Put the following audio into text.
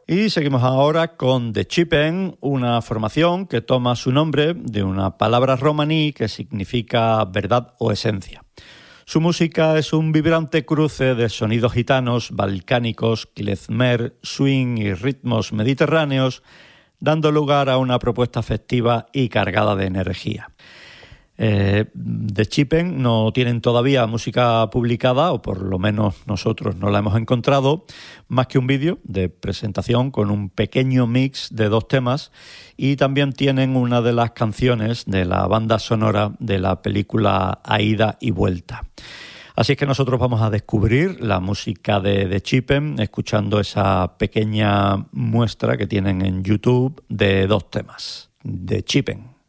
Y seguimos ahora con The Chipen, una formación que toma su nombre de una palabra romaní que significa verdad o esencia. Su música es un vibrante cruce de sonidos gitanos, balcánicos, klezmer, swing y ritmos mediterráneos, dando lugar a una propuesta festiva y cargada de energía. The Chipen no tienen todavía música publicada, o por lo menos nosotros no la hemos encontrado, más que un vídeo de presentación con un pequeño mix de 2 temas, y también tienen una de las canciones de la banda sonora de la película A Ida y Vuelta. Así es que nosotros vamos a descubrir la música de The Chipen escuchando esa pequeña muestra que tienen en YouTube de 2 temas. The Chipen.